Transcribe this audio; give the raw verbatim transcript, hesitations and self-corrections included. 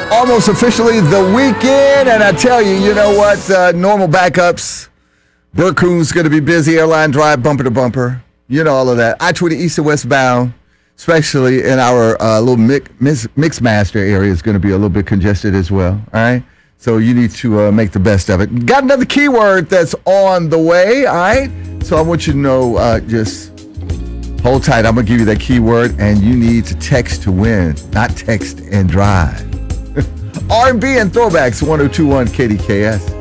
almost officially the weekend, and I tell you, you know what? Uh, normal backups. Burcoon's going to be busy. Airline Drive, bumper to bumper. You know all of that. I twenty east and westbound, especially in our uh, little mix, mix, mix master area, is going to be a little bit congested as well. All right? So you need to uh, make the best of it. Got another keyword that's on the way. All right? So I want you to know, uh, just hold tight. I'm going to give you that keyword, and you need to text to win, not text and drive. R and B and throwbacks, one oh two point one K D K S.